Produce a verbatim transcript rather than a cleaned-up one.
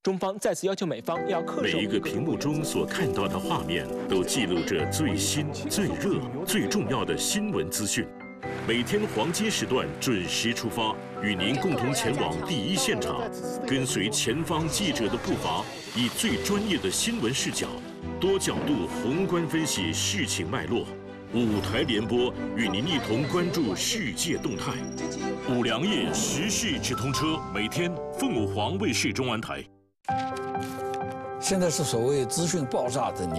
中方再次要求美方要恪守。 每一个屏幕中所看到的画面，都记录着最新、最热、最重要的新闻资讯。每天黄金时段准时出发，与您共同前往第一现场，跟随前方记者的步伐，以最专业的新闻视角，多角度宏观分析事情脉络。五台联播与您一同关注世界动态。五粮液时事直通车，每天凤凰卫视中文台。 现在是所谓资讯爆炸的年